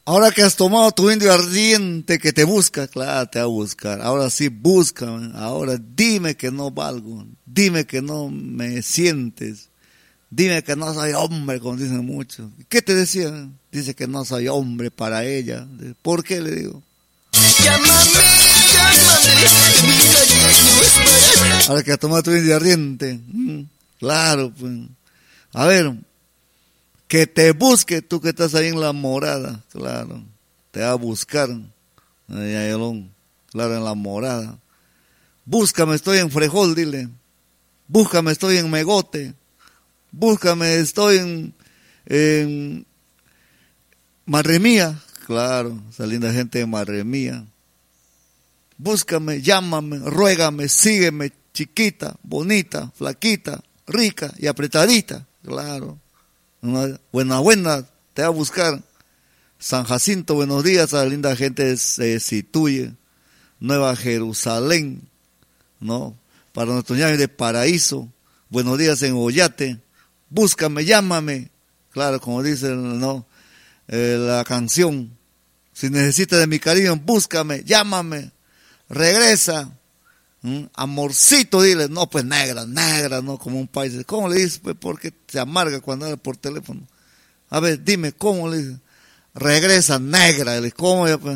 Ahora que has tomado tu indio ardiente que te busca, claro, te va a buscar. Ahora sí, búscame. Ahora dime que no valgo. Dime que no me sientes. Dime que no soy hombre, como dicen muchos. ¿Qué te decían? Dice que no soy hombre para ella. ¿Por qué? Le digo. Llámame, Ahora que has tomado tu indio ardiente. Claro, pues. A ver, que te busque tú que estás ahí en la morada, claro, te va a buscar, claro, en la morada. Búscame, estoy en Frejol, dile. Búscame, estoy en Megote. Búscame, estoy en Marremía, claro, esa linda gente de Marremía. Búscame, llámame, ruégame, sígueme, chiquita, bonita, flaquita, rica y apretadita, claro. Buena, te va a buscar. San Jacinto, buenos días a la linda gente de Situye, Nueva Jerusalén, ¿no? Para nuestros ñaños de Paraíso, buenos días en Ollate, búscame, llámame, claro, como dice, ¿no? La canción, si necesitas de mi cariño, búscame, llámame, regresa, amorcito, dile, no, pues negra, no, como un país. ¿Cómo le dices? Pues porque se amarga cuando habla por teléfono. A ver, dime, ¿cómo le dices? Regresa, negra, ¿cómo ya, pues?